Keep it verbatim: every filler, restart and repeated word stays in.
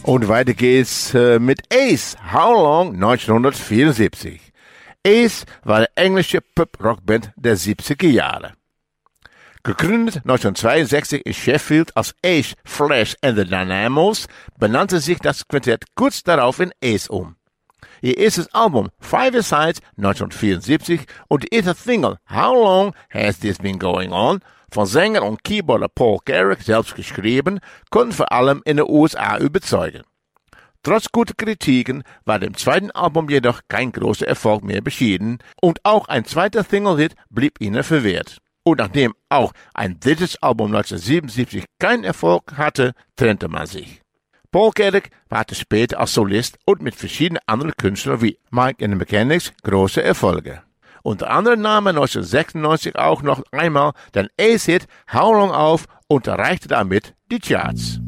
Und weiter geht's äh, mit Ace, How Long, neunzehnhundertvierundsiebzig. Ace war eine englische Pop-Rockband der siebziger Jahre. Gegründet neunzehnhundertzweiundsechzig in Sheffield als Ace, Flash and the Dynamos, benannte sich das Quintett kurz darauf in Ace um. Ihr erstes Album Five-A-Sides neunzehnhundertvierundsiebzig und die erste Single How Long Has This Been Going On, von Sänger und Keyboarder Paul Carrack selbst geschrieben, konnten vor allem in den U S A überzeugen. Trotz guter Kritiken war dem zweiten Album jedoch kein großer Erfolg mehr beschieden und auch ein zweiter Single-Hit blieb ihnen verwehrt. Und nachdem auch ein drittes Album neunzehnhundertsiebenundsiebzig keinen Erfolg hatte, trennte man sich. Paul Carrack hatte später als Solist und mit verschiedenen anderen Künstlern wie Mike and the Mechanics große Erfolge. Unter anderem nahm er neunzehnhundertsechsundneunzig auch noch einmal den Ace-Hit How Long auf und erreichte damit die Charts.